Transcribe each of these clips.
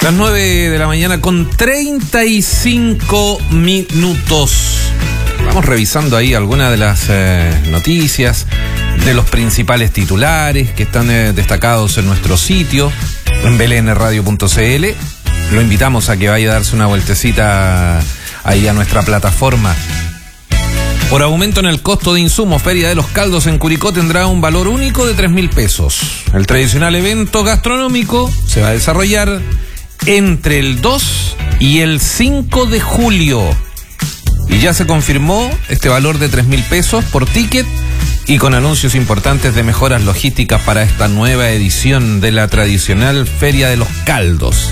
Las 9 de la mañana con 35 minutos. Vamos revisando ahí algunas de las noticias, de los principales titulares que están destacados en nuestro sitio, en blnradio.cl. Lo invitamos a que vaya a darse una vueltecita ahí a nuestra plataforma. Por aumento en el costo de insumos, Feria de los Caldos en Curicó tendrá un valor único de 3.000 pesos. El tradicional evento gastronómico se va a desarrollar entre el 2 y el 5 de julio. Y ya se confirmó este valor de 3.000 pesos por ticket y con anuncios importantes de mejoras logísticas para esta nueva edición de la tradicional Feria de los Caldos.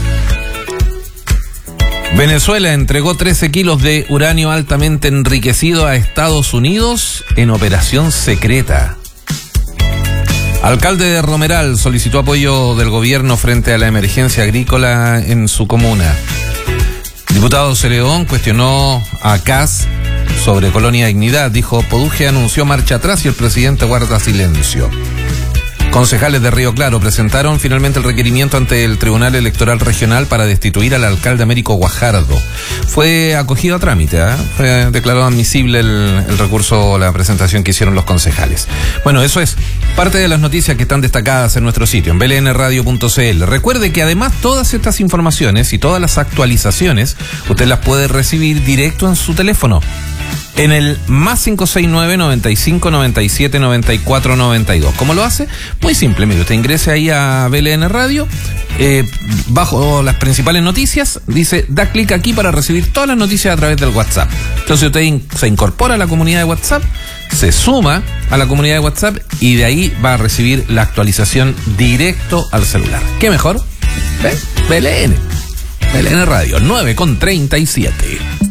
Venezuela entregó 13 kilos de uranio altamente enriquecido a Estados Unidos en operación secreta. Alcalde de Romeral solicitó apoyo del gobierno frente a la emergencia agrícola en su comuna. Diputado Celedón cuestionó a Kass sobre Colonia Dignidad. Dijo, Poduje anunció marcha atrás y el presidente guarda silencio. Concejales de Río Claro presentaron finalmente el requerimiento ante el Tribunal Electoral Regional para destituir al alcalde Américo Guajardo. Fue acogido a trámite, fue declarado admisible el recurso, la presentación que hicieron los concejales. Bueno, eso es parte de las noticias que están destacadas en nuestro sitio, en blnradio.cl. Recuerde que además todas estas informaciones y todas las actualizaciones, usted las puede recibir directo en su teléfono. En el más 569-95-97-94-92. ¿Cómo lo hace? Muy simple, mire, usted ingrese ahí a BLN Radio, bajo las principales noticias, dice, da clic aquí para recibir todas las noticias a través del WhatsApp. Entonces usted se incorpora a la comunidad de WhatsApp, se suma a la comunidad de WhatsApp y de ahí va a recibir la actualización directo al celular. ¿Qué mejor? BLN Radio, 9:37.